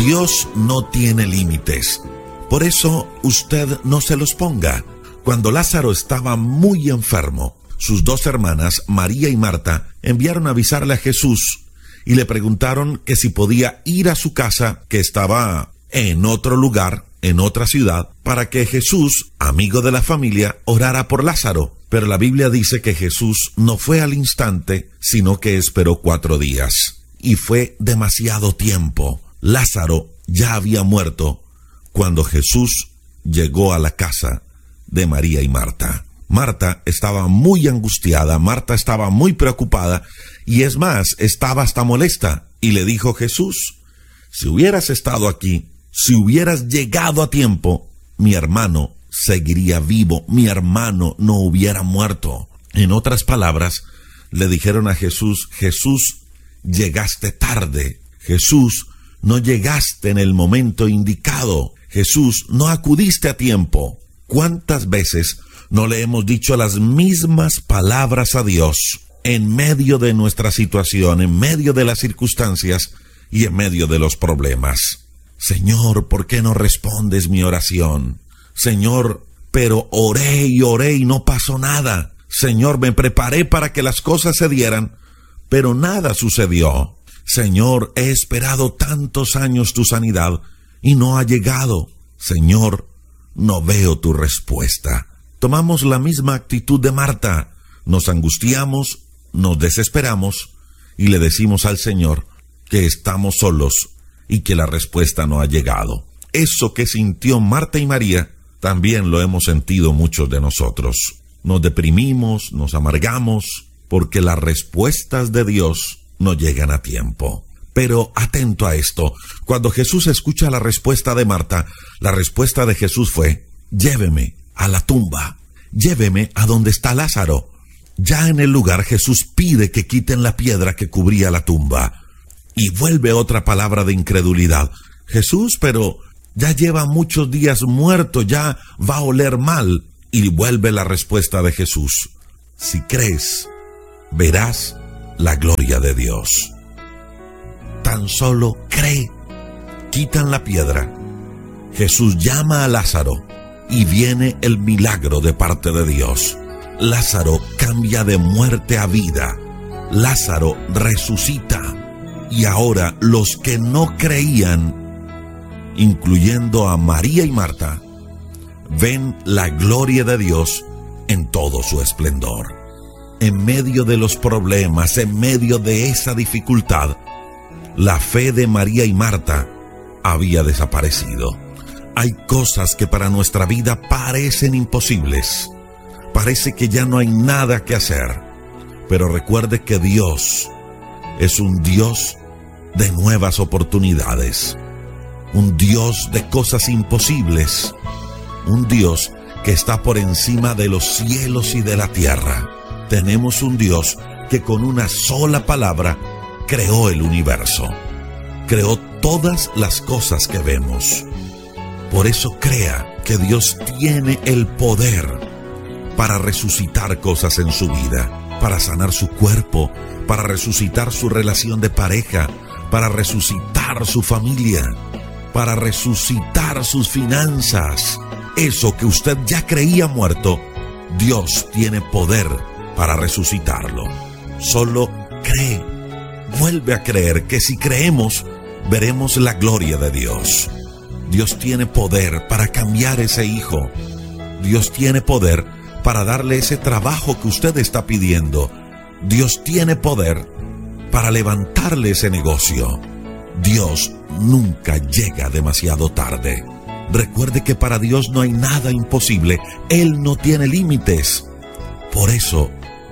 Dios no tiene límites. Por eso usted no se los ponga. Cuando Lázaro estaba muy enfermo, sus dos hermanas, María y Marta, enviaron a avisarle a Jesús y le preguntaron que si podía ir a su casa, que estaba en otro lugar, en otra ciudad, para que Jesús, amigo de la familia, orara por Lázaro. Pero la Biblia dice que Jesús no fue al instante, sino que esperó 4 días. Y fue demasiado tiempo. Lázaro ya había muerto cuando Jesús llegó a la casa de María y Marta. Marta estaba muy angustiada, Marta estaba muy preocupada, y es más, estaba hasta molesta. Y le dijo Jesús: si hubieras estado aquí, si hubieras llegado a tiempo, mi hermano seguiría vivo, mi hermano no hubiera muerto. En otras palabras, le dijeron a Jesús: Jesús, llegaste tarde. Jesús, no llegaste en el momento indicado. Jesús, no acudiste a tiempo. ¿Cuántas veces no le hemos dicho las mismas palabras a Dios en medio de nuestra situación, en medio de las circunstancias y en medio de los problemas? Señor, ¿por qué no respondes mi oración? Señor, pero oré y no pasó nada. Señor, me preparé para que las cosas se dieran, pero nada sucedió. Señor, he esperado tantos años tu sanidad y no ha llegado. Señor, no veo tu respuesta. Tomamos la misma actitud de Marta. Nos angustiamos, nos desesperamos y le decimos al Señor que estamos solos y que la respuesta no ha llegado. Eso que sintió Marta y María, también lo hemos sentido muchos de nosotros. Nos deprimimos, nos amargamos, porque las respuestas de Dios no llegan a tiempo. Pero atento a esto, cuando Jesús escucha la respuesta de Marta, la respuesta de Jesús fue: lléveme a la tumba, lléveme a donde está Lázaro. Ya en el lugar, Jesús pide que quiten la piedra que cubría la tumba. Y vuelve otra palabra de incredulidad: Jesús, pero ya lleva muchos días muerto, ya va a oler mal. Y vuelve la respuesta de Jesús: si crees, verás la gloria de Dios. Tan solo cree. Quitan la piedra. Jesús llama a Lázaro y viene el milagro de parte de Dios. Lázaro cambia de muerte a vida. Lázaro resucita. Y ahora los que no creían, incluyendo a María y Marta, ven la gloria de Dios en todo su esplendor. En medio de los problemas, en medio de esa dificultad, la fe de María y Marta había desaparecido. Hay cosas que para nuestra vida parecen imposibles. Parece que ya no hay nada que hacer. Pero recuerde que Dios es un Dios de nuevas oportunidades. Un Dios de cosas imposibles. Un Dios que está por encima de los cielos y de la tierra. Tenemos un Dios que con una sola palabra creó el universo. Creó todas las cosas que vemos. Por eso crea que Dios tiene el poder para resucitar cosas en su vida, para sanar su cuerpo, para resucitar su relación de pareja, para resucitar su familia, para resucitar sus finanzas. Eso que usted ya creía muerto, Dios tiene poder para resucitarlo. Solo cree. Vuelve a creer que si creemos, veremos la gloria de Dios. Dios tiene poder para cambiar ese hijo. Dios tiene poder para darle ese trabajo que usted está pidiendo. Dios tiene poder para levantarle ese negocio. Dios nunca llega demasiado tarde. Recuerde que para Dios no hay nada imposible. Él no tiene límites. Por eso,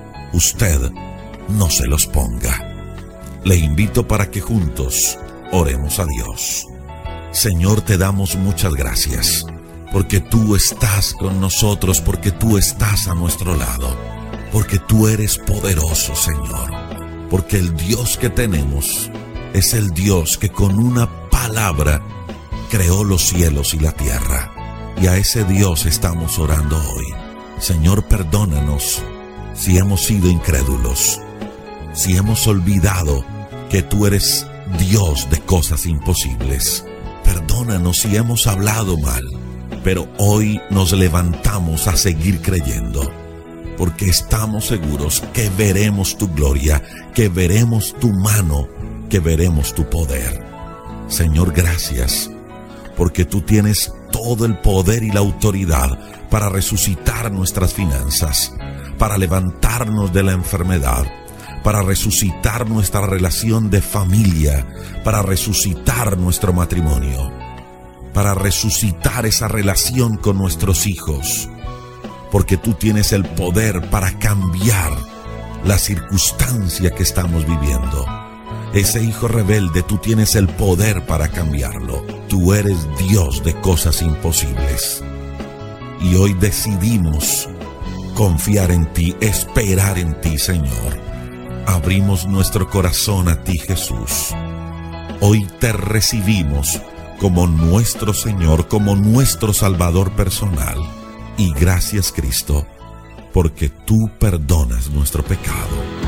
usted no se los ponga. Le invito para que juntos oremos a Dios. Señor, te damos muchas gracias, porque tú estás con nosotros, porque tú estás a nuestro lado, porque tú eres poderoso, Señor, porque el Dios que tenemos es el Dios que con una palabra creó los cielos y la tierra. Y a ese Dios estamos orando hoy. Señor, perdónanos si hemos sido incrédulos, si hemos olvidado que tú eres Dios de cosas imposibles. perdónanos si hemos hablado mal, pero hoy nos levantamos a seguir creyendo, porque estamos seguros que veremos tu gloria, que veremos tu mano, que veremos tu poder. Señor, gracias, porque tú tienes todo el poder y la autoridad para resucitar nuestras finanzas, para levantarnos de la enfermedad, para resucitar nuestra relación de familia, para resucitar nuestro matrimonio, para resucitar esa relación con nuestros hijos, porque tú tienes el poder para cambiar la circunstancia que estamos viviendo. Ese hijo rebelde, tú tienes el poder para cambiarlo. Tú eres Dios de cosas imposibles. Y hoy decidimos confiar en ti, esperar en ti, Señor. Abrimos nuestro corazón a ti, Jesús. Hoy te recibimos como nuestro Señor, como nuestro Salvador personal. Y gracias, Cristo, porque tú perdonas nuestro pecado.